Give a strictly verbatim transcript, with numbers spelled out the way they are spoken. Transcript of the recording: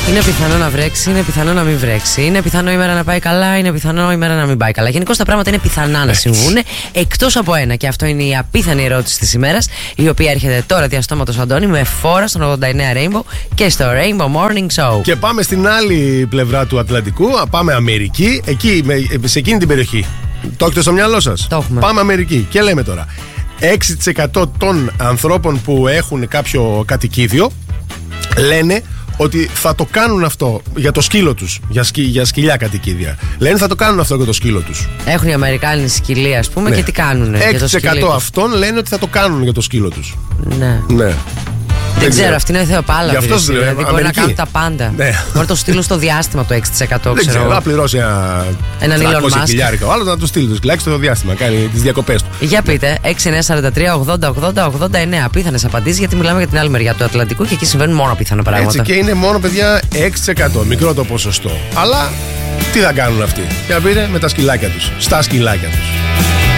Είναι πιθανό να βρέξει, είναι πιθανό να μην βρέξει. Είναι πιθανό η μέρα να πάει καλά, είναι πιθανό η μέρα να μην πάει καλά. Γενικώς τα πράγματα είναι πιθανά να συμβούν. Εκτός από ένα, και αυτό είναι η απίθανη ερώτηση της ημέρας, η οποία έρχεται τώρα διαστόματος Αντώνη με φόρα στον ογδόντα εννέα Rainbow και στο Rainbow Morning Show. Και πάμε στην άλλη πλευρά του Ατλαντικού, πάμε Αμερική, εκεί, σε εκείνη την περιοχή. Το έχετε στο μυαλό σας? Το έχουμε. Πάμε Αμερική και λέμε τώρα. έξι τοις εκατό των ανθρώπων που έχουν κάποιο κατοικίδιο λένε ότι θα το κάνουν αυτό για το σκύλο τους, για, σκυ, για σκυλιά κατοικίδια. Λένε θα το κάνουν αυτό για το σκύλο τους. Έχουν οι Αμερικάνοι σκυλία, ας πούμε, ναι. Και τι κάνουνε? έξι τοις εκατό για το σκυλί αυτών λένε ότι θα το κάνουν για το σκύλο τους. Ναι. Ναι. Δεν ξέρω, αυτή είναι θεοπάλα. Δηλαδή μπορεί να κάνουν τα πάντα. Ναι. Μπορεί να το στείλουν στο διάστημα το έξι τοις εκατό. Δεν ξέρω, να πληρώσει ένα έναν Elon Musk χιλιάρικα ο άλλος να το στείλει το σκυλάκι στο διάστημα, κάνει τις διακοπές του. Για πείτε, έξι εννέα τέσσερα τρία ογδόντα ογδόντα ογδόντα εννέα. Απίθανες απαντήσεις, γιατί μιλάμε για την άλλη μεριά του Ατλαντικού και εκεί συμβαίνουν μόνο πιθανά πράγματα. Έτσι, και είναι μόνο, παιδιά, έξι τοις εκατό, μικρό το ποσοστό. Αλλά τι θα κάνουν αυτοί? Για πείτε, με τα σκυλάκια τους, στα σκυλάκια τους.